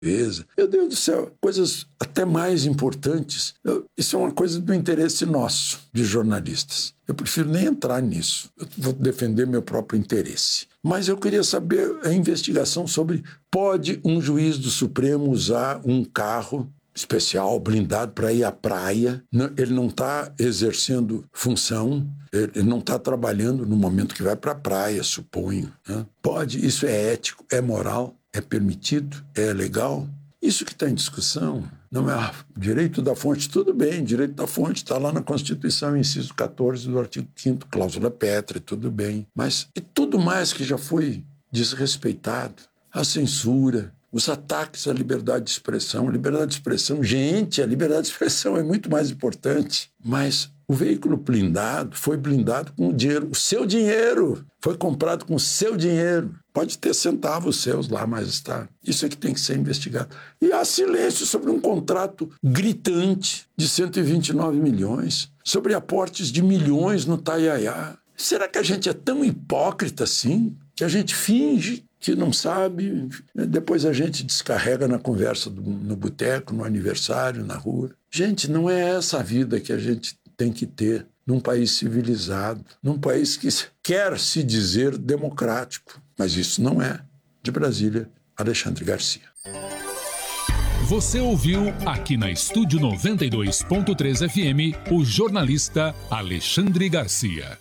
Meu Deus do céu, coisas até mais importantes. Isso é uma coisa do interesse nosso, de jornalistas. Eu prefiro nem entrar nisso. Eu vou defender meu próprio interesse. Mas eu queria saber a investigação sobre: pode um juiz do Supremo usar um carro especial, blindado, para ir à praia? Ele não está exercendo função, ele não está trabalhando no momento que vai para a praia, suponho, né? Pode, isso é ético, é moral, é permitido, é legal? Isso que está em discussão não é direito da fonte. Tudo bem, direito da fonte está lá na Constituição, inciso 14 do artigo 5º, cláusula pétrea, tudo bem. Mas e tudo mais que já foi desrespeitado? A censura, os ataques à liberdade de expressão. Liberdade de expressão, gente, a liberdade de expressão é muito mais importante. Mas o veículo blindado foi blindado com o dinheiro, o seu dinheiro, foi comprado com o seu dinheiro. Pode ter centavos seus lá, mas está. Isso é que tem que ser investigado. E há silêncio sobre um contrato gritante de 129 milhões, sobre aportes de milhões no Taiaiá. Será que a gente é tão hipócrita assim, que a gente finge que não sabe, depois a gente descarrega na conversa no boteco, no aniversário, na rua? Gente, não é essa a vida que a gente tem que ter num país civilizado, num país que quer se dizer democrático, mas isso não é. De Brasília, Alexandre Garcia. Você ouviu aqui na Estúdio 92.3 FM o jornalista Alexandre Garcia.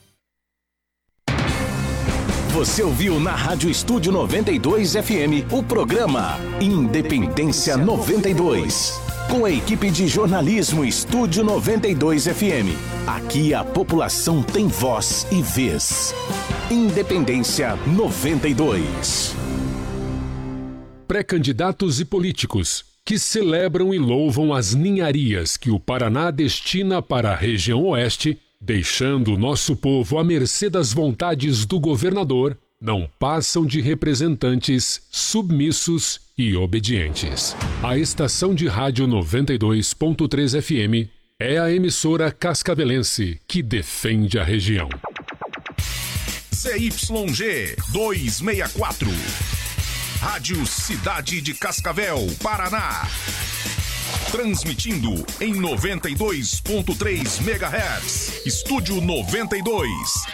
Você ouviu na Rádio Estúdio 92 FM o programa Independência 92. Com a equipe de jornalismo Estúdio 92 FM. Aqui a população tem voz e vez. Independência 92. Pré-candidatos e políticos que celebram e louvam as ninharias que o Paraná destina para a região oeste, deixando o nosso povo à mercê das vontades do governador, não passam de representantes submissos e obedientes. A estação de rádio 92.3 FM é a emissora cascavelense que defende a região. ZYG 264, Rádio Cidade de Cascavel, Paraná. Transmitindo em 92.3 MHz. Estúdio 92.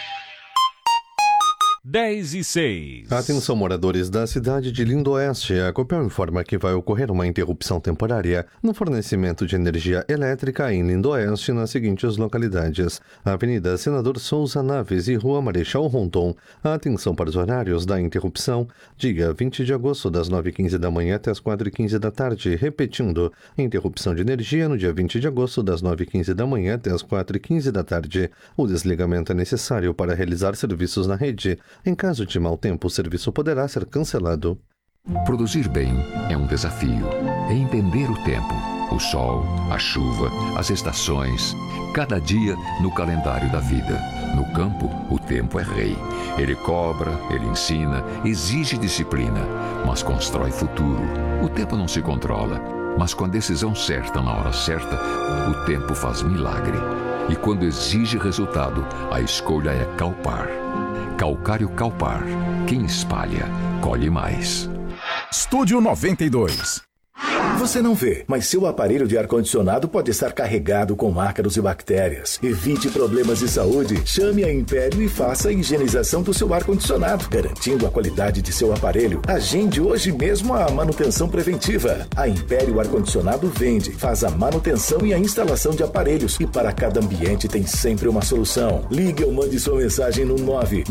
10:06. Atenção, moradores da cidade de Lindoeste. A Copel informa que vai ocorrer uma interrupção temporária no fornecimento de energia elétrica em Lindoeste nas seguintes localidades: Avenida Senador Souza Naves e Rua Marechal Rondon. Atenção para os horários da interrupção: dia 20 de agosto, das 9h15 da manhã até as 4h15 da tarde. Repetindo, interrupção de energia no dia 20 de agosto, das 9h15 da manhã até as 4h15 da tarde. O desligamento é necessário para realizar serviços na rede. Em caso de mau tempo, o serviço poderá ser cancelado. Produzir bem é um desafio. É entender o tempo, o sol, a chuva, as estações, cada dia no calendário da vida. No campo, o tempo é rei. Ele cobra, ele ensina, exige disciplina, mas constrói futuro. O tempo não se controla, mas com a decisão certa na hora certa, o tempo faz milagre. E quando exige resultado, a escolha é Calpar. Calcário Calpar. Quem espalha, colhe mais. Estúdio 92. Você não vê, mas seu aparelho de ar-condicionado pode estar carregado com ácaros e bactérias. Evite problemas de saúde. Chame a Império e faça a higienização do seu ar-condicionado, garantindo a qualidade de seu aparelho. Agende hoje mesmo a manutenção preventiva. A Império Ar-Condicionado vende, faz a manutenção e a instalação de aparelhos. E para cada ambiente tem sempre uma solução. Ligue ou mande sua mensagem no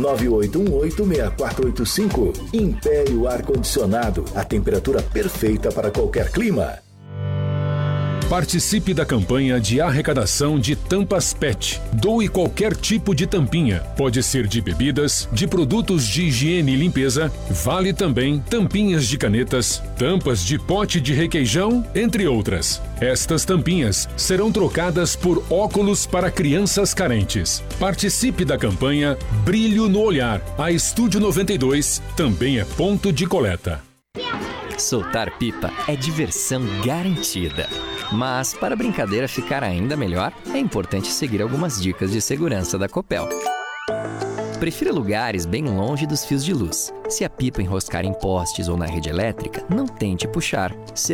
998186485. Império Ar-Condicionado. A temperatura perfeita para qualquer clima. Participe da campanha de arrecadação de tampas PET. Doe qualquer tipo de tampinha. Pode ser de bebidas, de produtos de higiene e limpeza. Vale também tampinhas de canetas, tampas de pote de requeijão, entre outras. Estas tampinhas serão trocadas por óculos para crianças carentes. Participe da campanha Brilho no Olhar. A Estúdio 92 também é ponto de coleta. Soltar pipa é diversão garantida. Mas, para a brincadeira ficar ainda melhor, é importante seguir algumas dicas de segurança da Copel. Prefira lugares bem longe dos fios de luz. Se a pipa enroscar em postes ou na rede elétrica, não tente puxar.